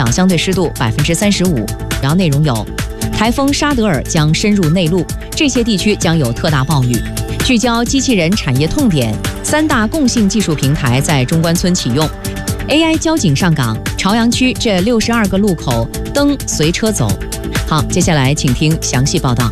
响相对湿度35%。主要内容有：台风沙德尔将深入内陆，这些地区将有特大暴雨。聚焦机器人产业痛点，3大共性技术平台在中关村启用。AI 交警上岗，朝阳区这62个路口灯随车走。好，接下来请听详细报道。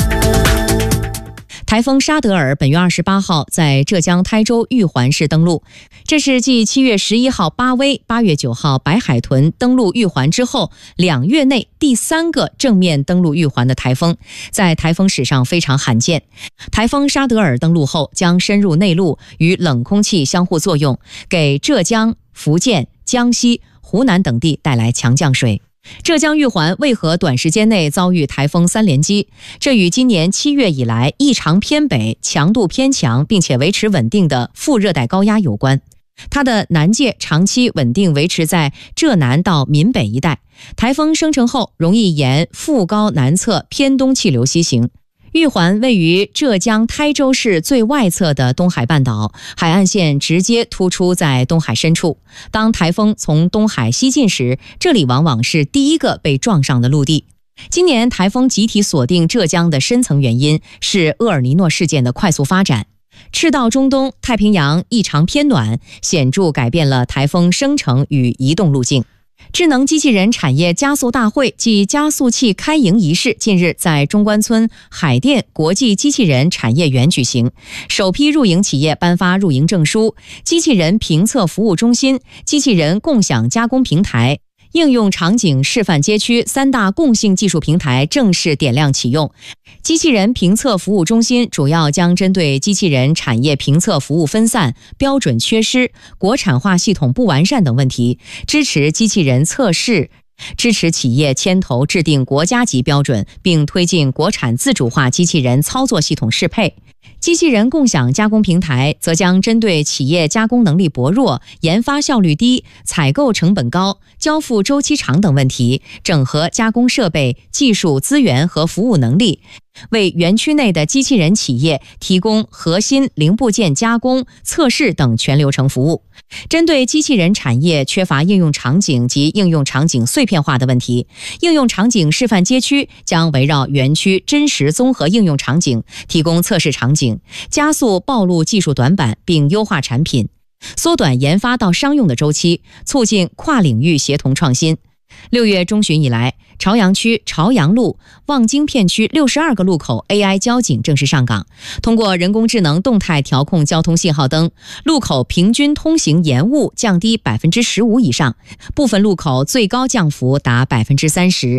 台风沙德尔本月28号在浙江台州玉环市登陆，这是继7月11号巴威、8月9号白海豚登陆玉环之后2月内第3个正面登陆玉环的台风，在台风史上非常罕见。台风沙德尔登陆后将深入内陆，与冷空气相互作用，给浙江、福建、江西、湖南等地带来强降水。浙江玉环为何短时间内遭遇台风3连击？这与今年7月以来异常偏北、强度偏强并且维持稳定的副热带高压有关。它的南界长期稳定维持在浙南到闽北一带，台风生成后容易沿副高南侧偏东气流西行。玉环位于浙江台州市最外侧的东海半岛，海岸线直接突出在东海深处。当台风从东海西进时，这里往往是第一个被撞上的陆地。今年台风集体锁定浙江的深层原因是厄尔尼诺事件的快速发展。赤道中东、太平洋异常偏暖，显著改变了台风生成与移动路径。智能机器人产业加速大会暨加速器开营仪式近日在中关村海淀国际机器人产业园举行，首批入营企业颁发入营证书，机器人评测服务中心、机器人共享加工平台、应用场景示范街区3大共性技术平台正式点亮启用。机器人评测服务中心主要将针对机器人产业评测服务分散、标准缺失、国产化系统不完善等问题，支持机器人测试，支持企业牵头制定国家级标准，并推进国产自主化机器人操作系统适配。机器人共享加工平台则将针对企业加工能力薄弱、研发效率低、采购成本高、交付周期长等问题，整合加工设备、技术资源和服务能力，为园区内的机器人企业提供核心零部件加工、测试等全流程服务。针对机器人产业缺乏应用场景及应用场景碎片化的问题，应用场景示范街区将围绕园区真实综合应用场景提供测试场景，加速暴露技术短板并优化产品，缩短研发到商用的周期，促进跨领域协同创新。6月中旬以来，朝阳区朝阳路、望京片区62个路口 AI 交警正式上岗，通过人工智能动态调控交通信号灯，路口平均通行延误降低15%以上，部分路口最高降幅达30%。